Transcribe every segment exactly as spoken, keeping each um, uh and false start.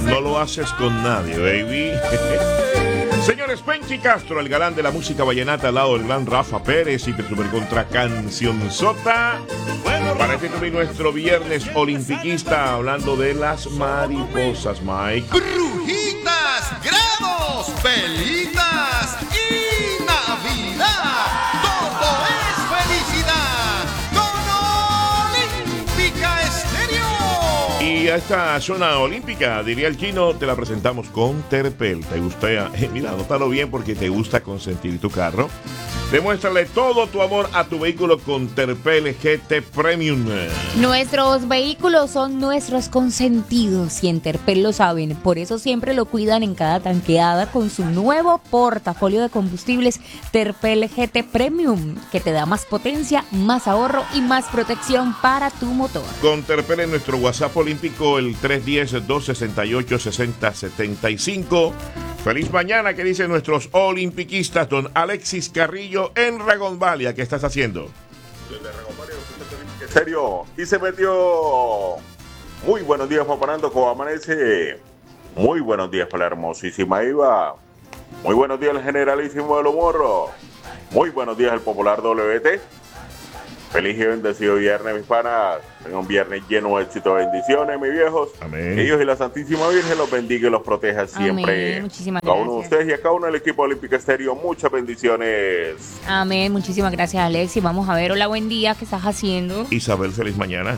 No lo haces con nadie, baby. Señores, Penchi Castro, el galán de la música vallenata al lado del gran Rafa Pérez y de super contra Canción Sota. Para este también nuestro viernes olimpiquista, hablando de las mariposas, Mike. Brujitas, grados, velitas y Navidad. Todo es felicidad con Olímpica Estéreo. Y a esta zona olímpica, diría el chino, te la presentamos con Terpel. ¿Te gusta? Eh, mira, anótalo bien porque te gusta consentir tu carro. Demuéstrale todo tu amor a tu vehículo con Terpel G T Premium. Nuestros vehículos son nuestros consentidos y en Terpel lo saben. Por eso siempre lo cuidan en cada tanqueada con su nuevo portafolio de combustibles Terpel G T Premium, que te da más potencia, más ahorro y más protección para tu motor. Con Terpel en nuestro WhatsApp olímpico, el tres uno cero, dos seis ocho, seis cero siete cinco. Feliz mañana, que dicen nuestros olimpiquistas, don Alexis Carrillo en Ragonvalia. ¿Qué estás haciendo? Desde Ragonvalia, en serio, y se metió. Muy buenos días, Paparando, ¿cómo amanece? Muy buenos días para la hermosísima Iva. Muy buenos días, el generalísimo de los morros. Muy buenos días, el popular W T. Feliz y bendecido viernes, mis panas. Tengan un viernes lleno de éxito, bendiciones, mis viejos. Amén. Ellos y la Santísima Virgen los bendiga y los proteja siempre. Amén. Muchísimas cada uno de gracias. ustedes y a cada uno del equipo Olímpica Estéreo, muchas bendiciones. Amén, muchísimas gracias, Alexis. Vamos a ver, hola, buen día, ¿qué estás haciendo? Isabel, feliz mañana.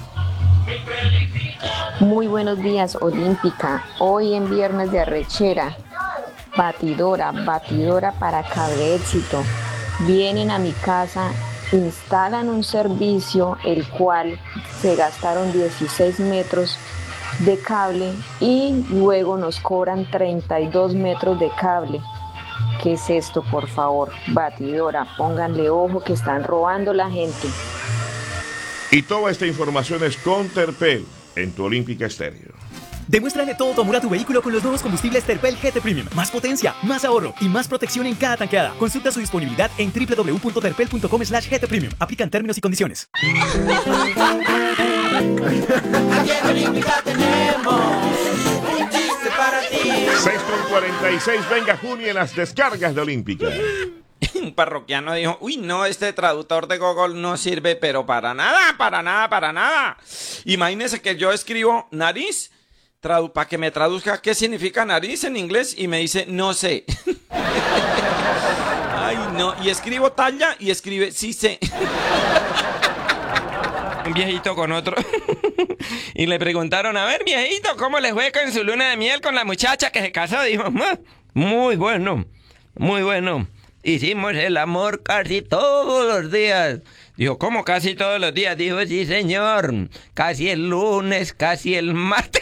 Muy buenos días, Olímpica. Hoy en viernes de arrechera, batidora, batidora para cable éxito. Vienen a mi casa, instalan un servicio, el cual se gastaron dieciséis metros de cable y luego nos cobran treinta y dos metros de cable. ¿Qué es esto, por favor? Batidora, pónganle ojo que están robando la gente. Y toda esta información es con Terpel en tu Olímpica Estéreo. Demuéstrale todo tu amor a tu vehículo con los nuevos combustibles Terpel G T Premium. Más potencia, más ahorro y más protección en cada tanqueada. Consulta su disponibilidad en w w w punto terpel punto com slash G T Premium. Aplican términos y condiciones. Aquí en Olímpica tenemos un chiste para ti. seis con cuarenta y seis, venga Juni en las descargas de Olímpica. Un parroquiano dijo, uy, no, este traductor de Google no sirve, pero para nada, para nada, para nada. Imagínese que yo escribo nariz, tradu- para que me traduzca qué significa nariz en inglés, y me dice, no sé. Ay, no, y escribo talla y escribe, sí sé. Un viejito con otro. Y le preguntaron, a ver, viejito, ¿cómo le fue con su luna de miel con la muchacha que se casó? Dijo, muy bueno, muy bueno. Hicimos el amor casi todos los días. Dijo, ¿cómo casi todos los días? Dijo, sí, señor. Casi el lunes, casi el martes.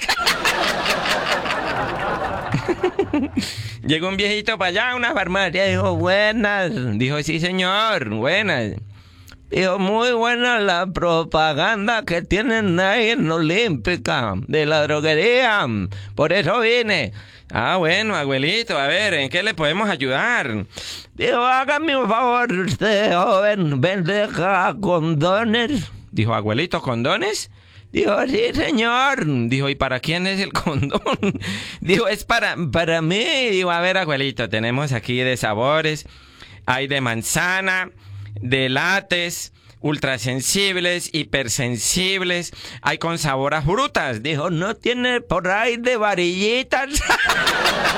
Llegó un viejito para allá a una farmacia. Dijo, buenas. Dijo, sí, señor, buenas. Dijo, muy buena la propaganda que tienen ahí en Olímpica, de la droguería. Por eso vine. Ah, bueno, abuelito, a ver, ¿en qué le podemos ayudar? Dijo, hágame un favor usted, joven, vende condones. Dijo, abuelito, ¿condones? Dijo, sí, señor. Dijo, ¿y para quién es el condón? Dijo, es para, para mí. Dijo, a ver, abuelito, tenemos aquí de sabores. Hay de manzana, de látex, ultrasensibles, hipersensibles, hay con sabor a frutas. Dijo, ¿no tiene por ahí de varillitas?